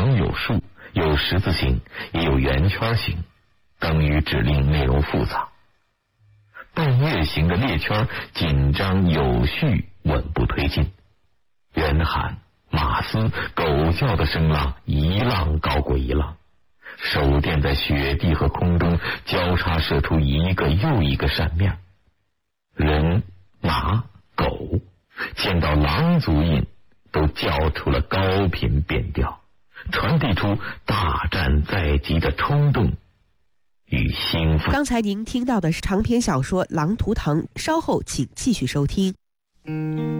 横有竖，有十字形，也有圆圈形，等于指令内容复杂。半月形的列圈紧张有序，稳步推进。人喊、马嘶、狗叫的声浪一浪高过一浪，手电在雪地和空中交叉射出一个又一个扇面。人、马、狗见到狼足印，都叫出了高频变调，传递出大战在即的冲动与兴奋。 刚才您听到的是长篇小说《狼图腾》，稍后请继续收听。